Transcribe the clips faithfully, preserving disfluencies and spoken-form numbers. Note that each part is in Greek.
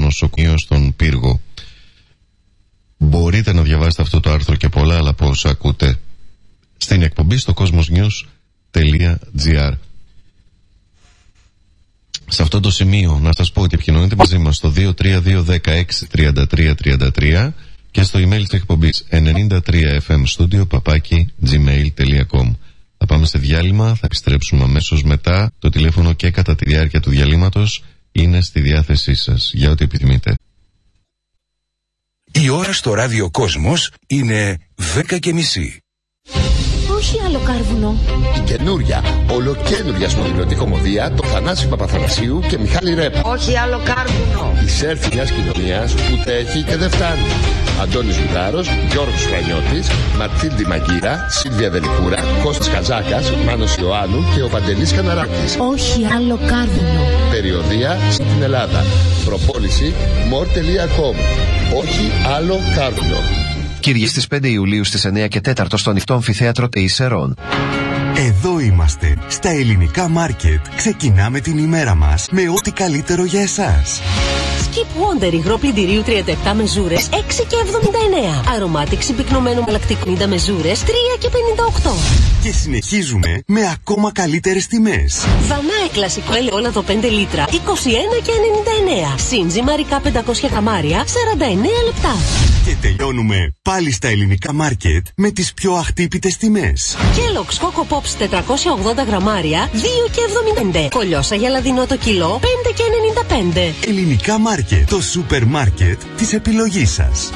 νοσοκομείο στον Πύργο. Μπορείτε να διαβάσετε αυτό το άρθρο και πολλά άλλα από όσα ακούτε στην εκπομπή στο cosmosnews τελεία gr. Σε αυτό το σημείο να σας πω ότι επικοινωνείτε μαζί μας στο δύο τρία δύο ένα έξι τρία τρία τρία τρία και στο email της εκπομπής ενενήντα τρία εφ εμ studio παπάκι gmail τελεία com. Θα πάμε σε διάλειμμα, θα επιστρέψουμε αμέσως μετά. Το τηλέφωνο και κατά τη διάρκεια του διαλύματος είναι στη διάθεσή σας για ό,τι επιθυμείτε. Η ώρα στο ράδιο Κόσμος είναι δέκα και μισή. Όχι άλλο κάρβουνο. Η καινούρια, ολοκένουρια σπονδυλωτή κομμωδία των Θανάση Παπαθανασίου και Μιχάλη Ρέπα. Όχι άλλο κάρβουνο. Η σέρφη μιας κοινωνίας που τρέχει και δεν φτάνει. Αντώνης Λουτάρος, Γιώργος Φρανιώτης, Μαρτίλντι Μαγκύρα, Σίλβια Δελικούρα, Κώστας Καζάκας, Μάνος Ιωάννου και ο Παντελής Καναράκης. Όχι άλλο κάρβουνο. Περιοδεία στην Ελλάδα. Προπόληση μορ τελεία κομ. Όχι άλλο κάρβουνο. Κύριε στις πέντε Ιουλίου στις εννιά και τέσσερα στο ανοιχτό αμφιθέατρο Τεϊσερών. Εδώ είμαστε, στα ελληνικά μάρκετ. Ξεκινάμε την ημέρα μας με ό,τι καλύτερο για εσάς. Skip Wonder υγρό πλυντηρίου τριάντα επτά μεζούρες έξι και εβδομήντα εννέα. Αρωμάτιξη πυκνωμένου μαλακτικού πενήντα μεζούρες τρία και πενήντα οκτώ. Και συνεχίζουμε με ακόμα καλύτερες τιμές. Βανάι κλασικό ελαιόλαδο πέντε λίτρα είκοσι ένα και ενενήντα εννέα. Σύντζι μαρικά πεντακόσια γραμμάρια σαράντα εννέα λεπτά. Και τελειώνουμε πάλι στα ελληνικά μάρκετ με τις πιο αχτύπητες τιμές. Kellogg's Coco Pops τετρακόσια ογδόντα γραμμάρια δύο και εβδομήντα πέντε. Κολιόσα γελαδινό το κιλό πέντε και ενενήντα πέντε. Ελληνικά μάρκετ, το σούπερ μάρκετ της επιλογής σας.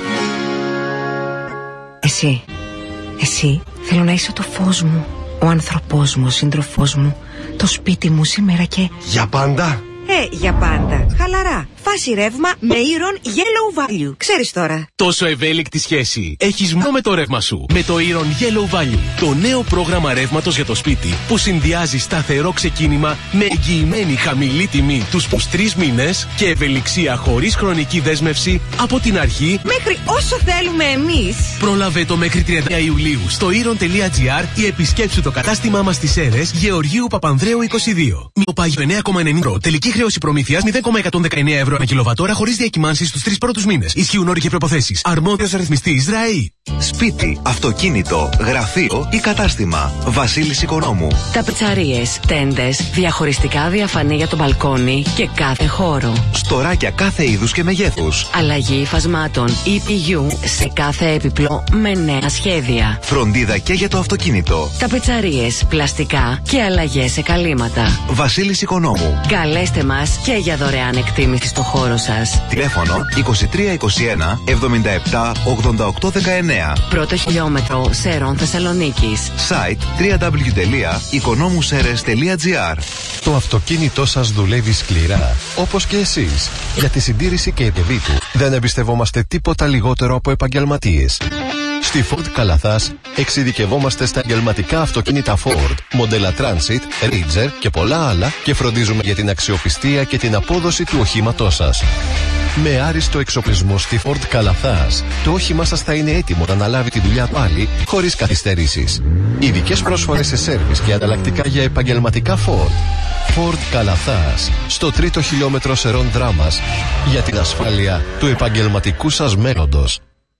Εσύ, εσύ θέλω να είσαι το φως μου, ο άνθρωπός μου, ο σύντροφός μου, το σπίτι μου σήμερα και... Για πάντα. Ε, για πάντα. Χαλαρά. Φάση ρεύμα με Iron Yellow Value. Ξέρεις τώρα. Τόσο ευέλικτη σχέση έχεις μόνο με το ρεύμα σου. Με το Iron Yellow Value. Το νέο πρόγραμμα ρεύματος για το σπίτι που συνδυάζει σταθερό ξεκίνημα με εγγυημένη χαμηλή τιμή τους τρεις μήνες και ευελιξία χωρίς χρονική δέσμευση από την αρχή μέχρι όσο θέλουμε εμείς. Πρόλαβε το μέχρι τριάντα Ιουλίου στο iron τελεία gr ή επισκέψου το κατάστημά μας στις Σέρρες Γεωργίου Παπανδρέου είκοσι δύο. Μειοπάγιο εννέα κόμμα ενενήντα ευρώ. Τελική χρέωση προμήθειας μηδέν κόμμα εκατόν δεκαεννέα ευρώ ανά κιλοβατόρα χωρίς διακυμάνσεις στους τρεις πρώτους μήνες. Ισχύουν όροι και προϋποθέσεις. Αρμόδιος αριθμιστής ΡΑΗ. Σπίτι, αυτοκίνητο, γραφείο ή κατάστημα. Βασίλης Οικονόμου. Ταπετσαρίες, τέντες, διαχωριστικά διαφανή για το μπαλκόνι και κάθε χώρο. Στοράκια κάθε είδους και μεγέθους. Αλλαγή υφασμάτων ι πι γιου σε κάθε έπιπλο με νέα σχέδια. Φροντίδα και για το αυτοκίνητο. Ταπετσαρίες, πλαστικά και αλλαγές σε καλύματα. Βασίλης Οικονόμου. Καλέστε μας και για δωρεάν εκτίμηση στο χώρο σας. Τηλέφωνο είκοσι τρία είκοσι ένα εβδομήντα επτά ογδόντα οκτώ δεκαεννέα. Πρώτο χιλιόμετρο Σέρων Θεσσαλονίκης. Site double-u double-u double-u τελεία οικονόμουσέρες τελεία gr. Το αυτοκίνητό σας δουλεύει σκληρά, όπως και εσείς. Για τη συντήρηση και επιδεί του δεν εμπιστευόμαστε τίποτα λιγότερο από επαγγελματίες. Στη Ford Καλαθάς εξειδικευόμαστε στα επαγγελματικά αυτοκίνητα Ford, μοντέλα Transit, Ranger και πολλά άλλα και φροντίζουμε για την αξιοπιστία και την απόδοση του οχήματός σας. Με άριστο εξοπλισμό στη Ford Καλαθάς, το όχημά σας θα είναι έτοιμο να αναλάβει τη δουλειά πάλι χωρίς καθυστερήσεις. Ειδικές πρόσφορες σε σέρβις και ανταλλακτικά για επαγγελματικά Ford. Ford Καλαθάς, στο τρίτο χιλιόμετρο Σερών Δράμας, για την ασφάλεια του επαγγελματικού σας μέλλοντος.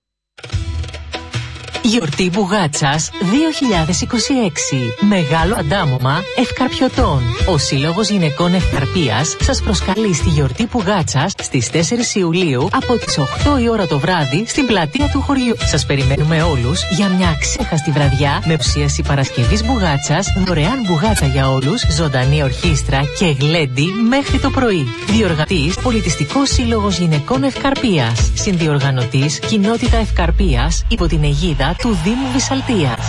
Γιορτή Μπουγάτσας δύο χιλιάδες είκοσι έξι. Μεγάλο αντάμωμα ευκαρπιωτών. Ο Σύλλογος Γυναικών Ευκαρπίας σας προσκαλεί στη γιορτή Μπουγάτσας στις τέσσερις Ιουλίου από τις οκτώ η ώρα το βράδυ στην πλατεία του χωριού. Σας περιμένουμε όλους για μια αξέχαστη βραδιά με παρουσίαση Παρασκευής Μπουγάτσας, δωρεάν μπουγάτσα για όλους, ζωντανή ορχήστρα και γλέντι μέχρι το πρωί. Διοργανωτής Πολιτιστικός Σύλλογος Γυναικών Ευκαρπίας. Συνδιοργανωτής Κοινότητα Ευκαρπίας υπό την αιγίδα του Δήμου Βυσσαλτίας.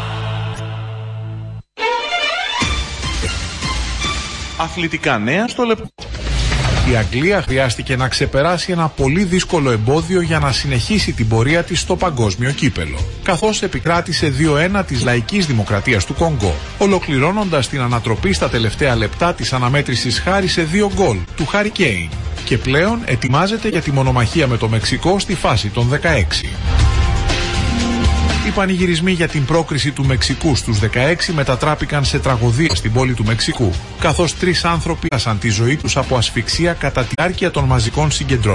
Αθλητικά νέα στο λεπτό. Η Αγγλία χρειάστηκε να ξεπεράσει ένα πολύ δύσκολο εμπόδιο για να συνεχίσει την πορεία της στο παγκόσμιο κύπελο, καθώς επικράτησε δύο ένα της Λαϊκής Δημοκρατίας του Κονγκό, ολοκληρώνοντας την ανατροπή στα τελευταία λεπτά της αναμέτρησης χάρη σε δύο γκολ του Χάρι Κέιν και πλέον ετοιμάζεται για τη μονομαχία με το Μεξικό στη φάση των δεκαέξι. Οι πανηγυρισμοί για την πρόκριση του Μεξικού στους δεκαέξι μετατράπηκαν σε τραγωδία στην πόλη του Μεξικού, καθώς τρεις άνθρωποι έχασαν τη ζωή τους από ασφυξία κατά τη διάρκεια των μαζικών συγκεντρώσεων.